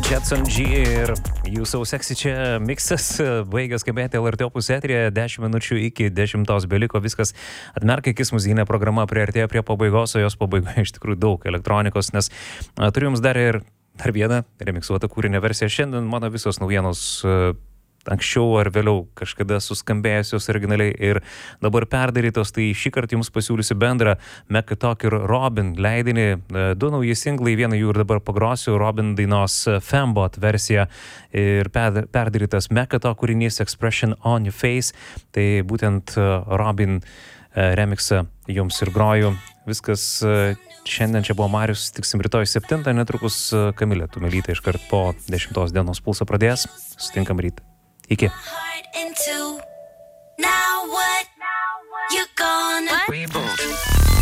Jetson G ir You So Sexy čia miksas baigė skambėti LRT Opus eteryje, 10 minučių iki 10 beliko, viskas atmerkia akis, muzikinė programa priartėjo prie pabaigos, o jos pabaigoje iš tikrųjų daug elektronikos, nes turiu jums dar vieną remiksuotą kūrinio versiją. Šiandien mano visos naujienos anksčiau ar vėliau kažkada suskambėjusios originaliai ir dabar perdarytos, tai šį kartą jums pasiūlysiu bendrą Mekatok ir Robin leidinį. Du nauji singlai, vieną jų ir dabar pagrosiu, Robin dainos Fembot versija ir perdarytas Mekatok kūrinys Expression on Your Face. Tai būtent Robin remixą jums ir groju. Viskas šiandien čia buvo Marius, tiksim rytoj 7, netrukus Kamilė Tumelytė iškart po 10 dienos pulsą pradės. Sutinkam rytą. Iki. Now what? You gonna